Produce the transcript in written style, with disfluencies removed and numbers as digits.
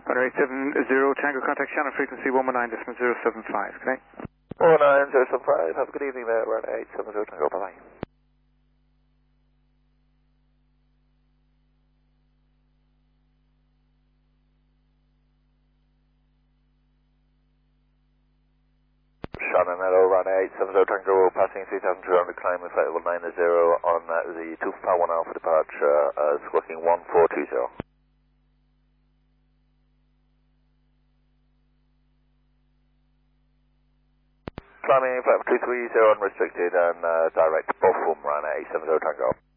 870 Tango, contact Shannon frequency 119.075, okay? 19075, have a good evening there, run 870 Tango, bye-bye. Shannon, hello, run 870 Tango, passing 3200, climb with flight level 90 on the 2 for 1 Alpha departure, squawking 1420. Climbing flight 230 unrestricted and direct Bochum, run 870 Tango.